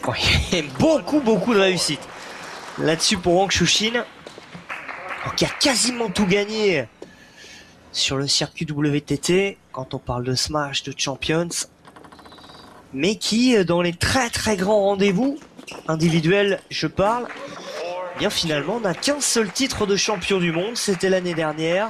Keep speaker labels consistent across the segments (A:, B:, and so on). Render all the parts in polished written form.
A: Ouais, beaucoup de réussite là-dessus pour Wang Chuchin, qui a quasiment tout gagné sur le circuit WTT quand on parle de Smash, de Champions, mais qui, dans les très grands rendez-vous individuels, je parle, eh bien finalement n'a qu'un seul titre de champion du monde, c'était l'année dernière.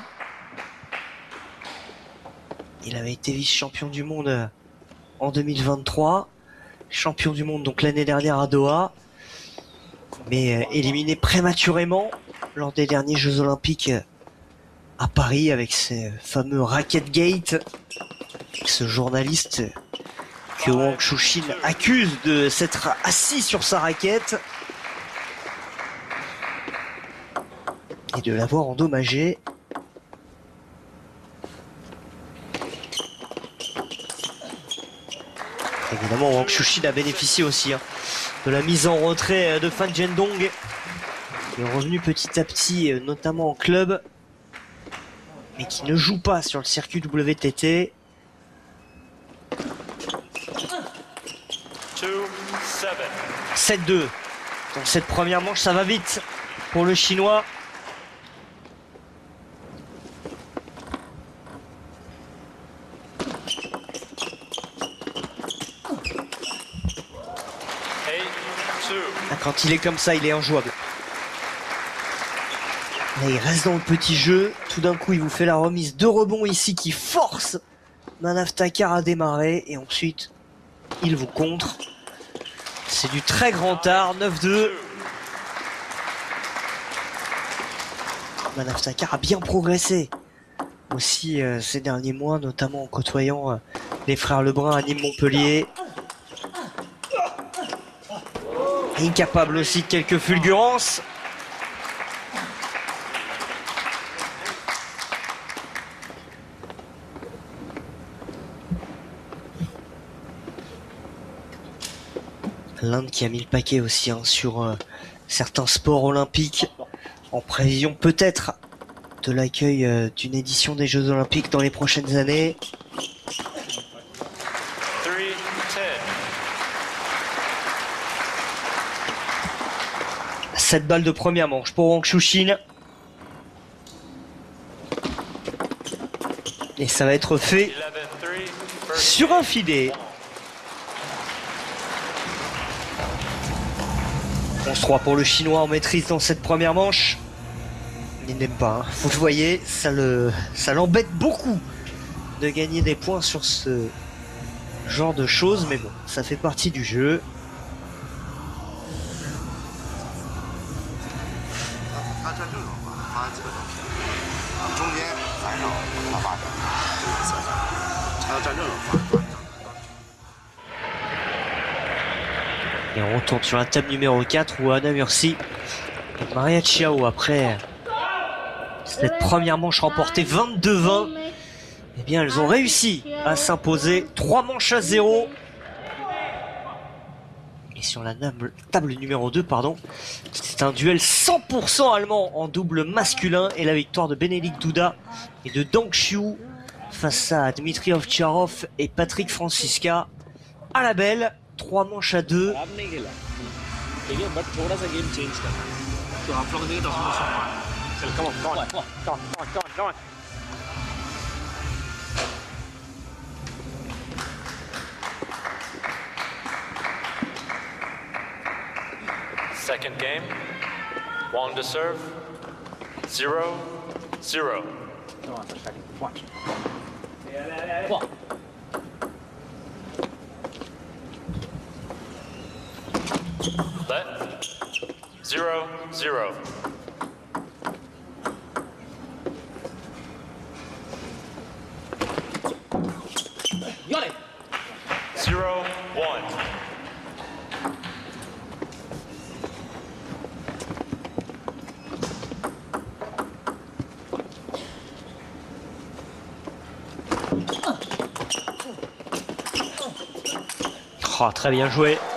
A: Il avait été vice-champion du monde en 2023, champion du monde donc l'année dernière à Doha, mais éliminé prématurément lors des derniers Jeux Olympiques à Paris avec ces fameux Racket Gate, avec ce journaliste que Wang Chuchin accuse de s'être assis sur sa raquette et de l'avoir endommagé. Évidemment, Wang Chuchin a bénéficié aussi de la mise en retrait de Fan Zhendong, qui est revenu petit à petit, notamment en club, mais qui ne joue pas sur le circuit WTT. 7-2. Dans cette première manche, ça va vite pour le Chinois. Quand il est comme ça, il est injouable. Là, il reste dans le petit jeu. Tout d'un coup, il vous fait la remise de rebond ici qui force Manav Takar à démarrer. Et ensuite, il vous contre. C'est du très grand art. 9-2. Manav Takar a bien progressé aussi ces derniers mois, notamment en côtoyant les frères Lebrun à Nîmes-Montpellier. Incapable aussi de quelques fulgurances. L'Inde qui a mis le paquet aussi sur certains sports olympiques, en prévision peut-être de l'accueil d'une édition des Jeux Olympiques dans les prochaines années. 7 balles de première manche pour Wang Chuchin. Et ça va être fait sur un filet. 11-3 pour le Chinois en maîtrise dans cette première manche. Il n'aime pas, vous le voyez, ça l'embête beaucoup de gagner des points sur ce genre de choses, mais bon, ça fait partie du jeu. Et on retourne sur la table numéro 4 où Anna Mursi et Maria Chiao, après cette première manche remportée 22-20, eh bien elles ont réussi à s'imposer 3 manches à 0. Et sur la table numéro 2, pardon, c'est un duel 100% allemand en double masculin et la victoire de Benedikt Duda et de Dang Xiu face à Dmitry Ovtcharov et Patrick Franziska. À la belle, 3 manches à 2.
B: Second game, Wang to serve, 0-0.
C: Go on for a second. Watch.
B: Let, 0-0.
C: Got it.
B: 0-1.
A: Oh, très bien joué.